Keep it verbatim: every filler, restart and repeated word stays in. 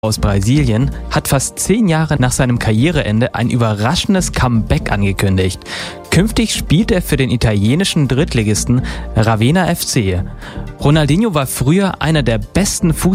aus Brasilien hat fast zehn Jahre nach seinem Karriereende ein überraschendes Comeback angekündigt. Künftig spielt er für den italienischen Drittligisten Ravenna F C. Ronaldinho war früher einer der besten Fußballer